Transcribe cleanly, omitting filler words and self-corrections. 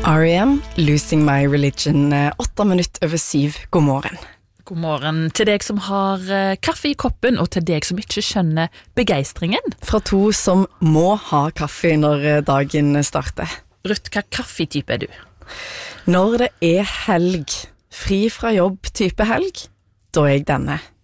R.E.M. Losing My Religion, 7:08. God morgen. God morgen til deg som har kaffe i koppen, og til deg som ikke skjønner begeistringen. Fra to som må ha kaffe når dagen starter. Ruth, hva kaffetype du? Når det helg, fri fra jobb type helg, da jeg denne.